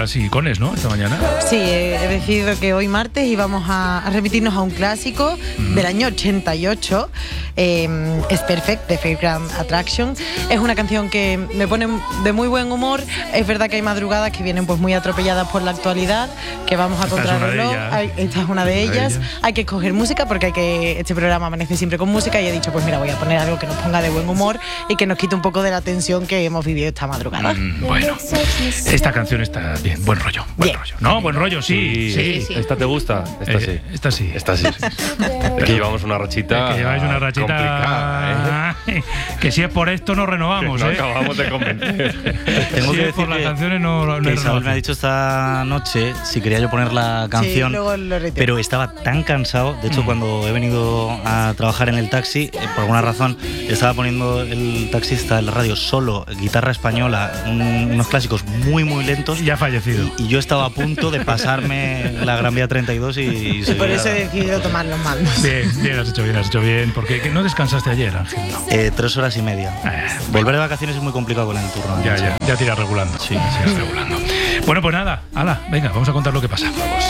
las icones, ¿no? Esta mañana. Sí, he decidido que hoy martes íbamos a remitirnos a un clásico del año 88. Es Perfect, de Fairground Attraction. Es una canción que me pone de muy buen humor. Es verdad que hay madrugadas que vienen pues muy atropelladas por la actualidad, que vamos a contrarreloj. Esta es una de ellas. Hay que escoger música porque este programa amanece siempre con música, y he dicho, pues mira, voy a poner algo que nos ponga de buen humor y que nos quite un poco de la tensión que hemos vivido esta madrugada. Bueno, esta canción está bien, buen rollo. Buen rollo. No, buen rollo, sí. ¿Esta te gusta? Esta sí. Esta sí. Es que llevamos una rachita. Que lleváis una rachita complicada, que si es por esto no renovamos, no acabamos de convencer. Tengo si que es por decir las que canciones no Isabel me ha dicho esta noche si quería yo poner la canción, pero estaba tan cansado. De hecho, cuando he venido a trabajar en el taxi, por alguna razón estaba poniendo el taxista en la radio solo guitarra española, unos clásicos muy muy lentos. Ya ha fallecido. Y yo estaba a punto de pasarme la Gran Vía 32 y por eso he decidido tomar los mandos. Bien, has hecho bien. Porque ¿no descansaste ayer, Ángel? No. 3 horas y media. Volver de vacaciones es muy complicado con el turno. Ya te irás regulando. Sí. Bueno, pues nada, venga, vamos a contar lo que pasa. Vamos.